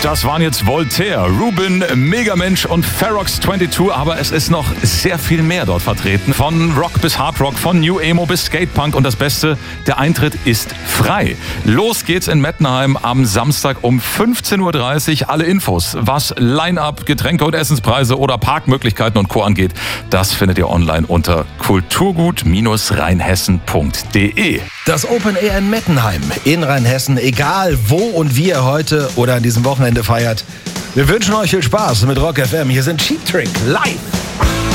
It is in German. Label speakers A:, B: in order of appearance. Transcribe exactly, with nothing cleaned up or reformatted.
A: Das waren jetzt Voltaire, Rubin, Megamensch und Ferox zweiundzwanzig, aber es ist noch sehr viel mehr dort vertreten. Von Rock bis Hardrock, von New Emo bis Skatepunk und das Beste, der Eintritt ist frei. Los geht's in Mettenheim am Samstag um fünfzehn Uhr dreißig. Alle Infos, was Line-Up, Getränke und Essenspreise oder Parkmöglichkeiten und Co. angeht, das findet ihr online unter kulturgut rheinhessen punkt de.
B: Das Open Air in Mettenheim in Rheinhessen, egal wo und wie ihr heute oder an diesem Wochenende feiert. Wir wünschen euch viel Spaß mit Rock F M. Hier sind Cheap Trick live.